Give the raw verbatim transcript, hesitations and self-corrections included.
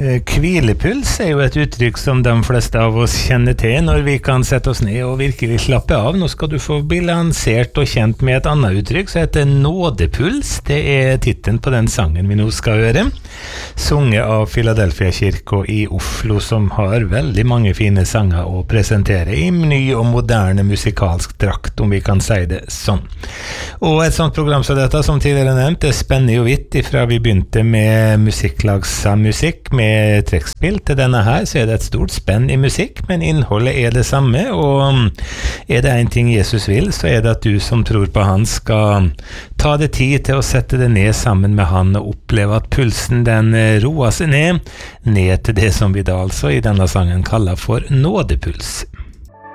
Hvilepuls er jo et uttrykk som de fleste av oss kjenner til når vi kan sette oss ned og virkelig slappe av. Nå skal du få bli lansert og kjent med et annet uttrykk som heter nådepuls. Det er titlen på den sangen vi nå skal høre. Sunget av Philadelphia kirke i Oslo, som har veldig mange fine sanger å presentere i ny og moderne musikalsk drakt, om vi kan si det sånn. Og et sånt program som dette, som tidligere nevnt, det spenner jo vidt ifra vi begynte med musikklagsmusikk med med trekkspill til denne her, så er det et stort spenn i musikk, men innholdet er det samme, og er det en ting Jesus vil, så er det at du som tror på han skal ta det tid til å sette det ned sammen med han og oppleve at pulsen den roer seg ned, ned til det som vi da altså i denne sangen kaller for nådepuls.